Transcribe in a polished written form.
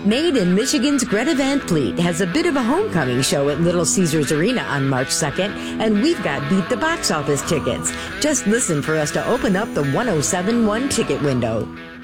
Made in Michigan's Greta Van Fleet has a bit of a homecoming show at Little Caesars Arena on March 2nd, and we've got Beat the Box Office tickets. Just listen for us to open up the 1071 ticket window.